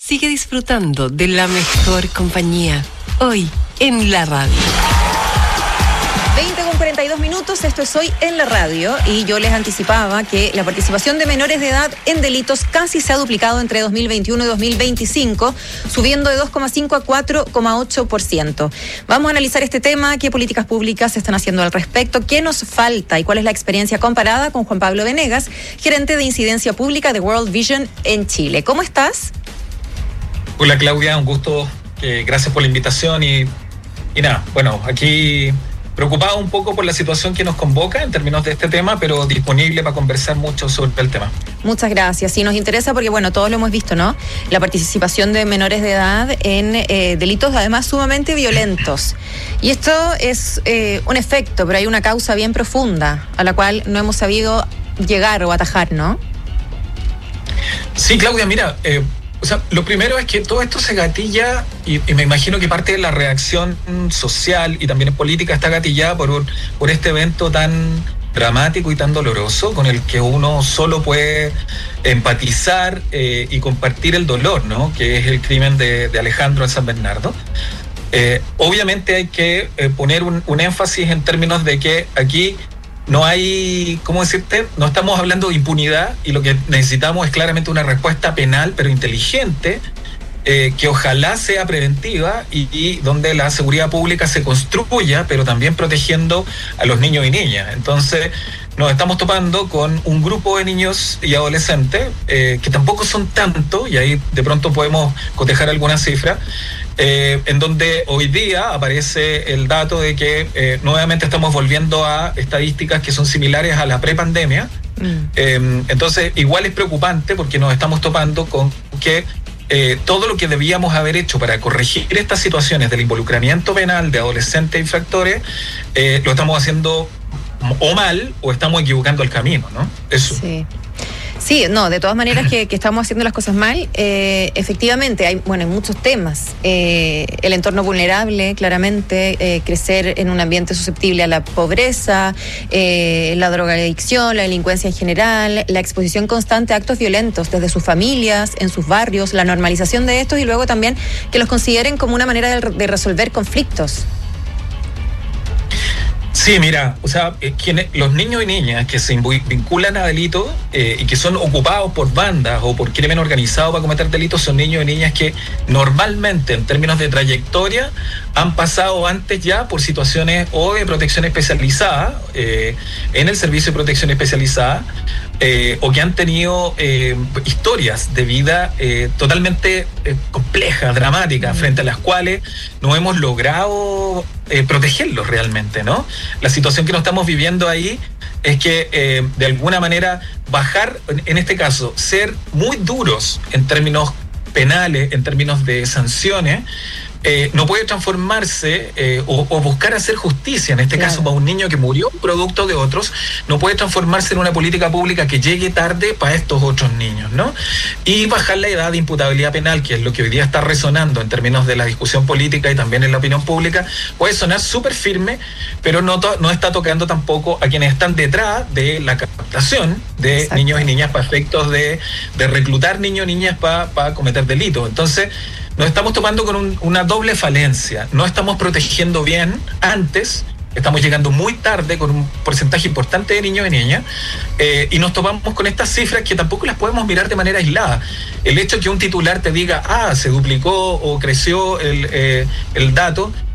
Sigue disfrutando de la mejor compañía, hoy en la radio. 20:42, esto es Hoy en la Radio, y yo les anticipaba que la participación de menores de edad en delitos casi se ha duplicado entre 2021 y 2025, subiendo de 2,5 a 4,8%. Vamos a analizar este tema, qué políticas públicas se están haciendo al respecto, qué nos falta y cuál es la experiencia comparada con Juan Pablo Venegas, gerente de incidencia pública de World Vision en Chile. ¿Cómo estás? Hola Claudia, un gusto, gracias por la invitación y nada, bueno, aquí preocupado un poco por la situación que nos convoca en términos de este tema, pero disponible para conversar mucho sobre el tema. Muchas gracias. Sí, nos interesa porque, bueno, todos lo hemos visto, ¿no? La participación de menores de edad en delitos además sumamente violentos. Y esto es un efecto, pero hay una causa bien profunda a la cual no hemos sabido llegar o atajar, ¿no? Sí, Claudia, mira, o sea, lo primero es que todo esto se gatilla y me imagino que parte de la reacción social y también política está gatillada por este evento tan dramático y tan doloroso con el que uno solo puede empatizar y compartir el dolor, ¿no? Que es el crimen de Alejandro en San Bernardo. Obviamente hay que poner un énfasis en términos de que aquí no hay, ¿cómo decirte? No estamos hablando de impunidad y lo que necesitamos es claramente una respuesta penal, pero inteligente, que ojalá sea preventiva y donde la seguridad pública se construya, pero también protegiendo a los niños y niñas. Entonces, nos estamos topando con un grupo de niños y adolescentes que tampoco son tanto, y ahí de pronto podemos cotejar algunas cifras, en donde hoy día aparece el dato de que nuevamente estamos volviendo a estadísticas que son similares a la prepandemia. Entonces, igual es preocupante porque nos estamos topando con que todo lo que debíamos haber hecho para corregir estas situaciones del involucramiento penal de adolescentes infractores, lo estamos haciendo o mal o estamos equivocando el camino, ¿no? Eso. Sí. Sí, no, de todas maneras que estamos haciendo las cosas mal. Efectivamente, hay muchos temas. El entorno vulnerable, claramente, crecer en un ambiente susceptible a la pobreza, la drogadicción, la delincuencia en general, la exposición constante a actos violentos desde sus familias, en sus barrios, la normalización de estos y luego también que los consideren como una manera de resolver conflictos. Sí, mira, o sea, los niños y niñas que se vinculan a delitos y que son ocupados por bandas o por crimen organizado para cometer delitos son niños y niñas que normalmente en términos de trayectoria han pasado antes ya por situaciones o de protección especializada, en el servicio de protección especializada, o que han tenido historias de vida totalmente complejas, dramáticas, frente a las cuales no hemos logrado protegerlos realmente, ¿no? La situación que nos estamos viviendo ahí es que de alguna manera bajar, en este caso, ser muy duros en términos penales, en términos de sanciones, no puede transformarse o buscar hacer justicia, en este caso para un niño que murió producto de otros, no puede transformarse en una política pública que llegue tarde para estos otros niños, ¿no? Y bajar la edad de imputabilidad penal, que es lo que hoy día está resonando en términos de la discusión política y también en la opinión pública, puede sonar súper firme, pero no está tocando tampoco a quienes están detrás de la captación de Exacto. niños y niñas para efectos de reclutar niños y niñas para cometer delitos. Entonces, nos estamos topando con una doble falencia. No estamos protegiendo bien antes, estamos llegando muy tarde con un porcentaje importante de niños y niñas, y nos topamos con estas cifras que tampoco las podemos mirar de manera aislada. El hecho de que un titular te diga, se duplicó o creció el dato,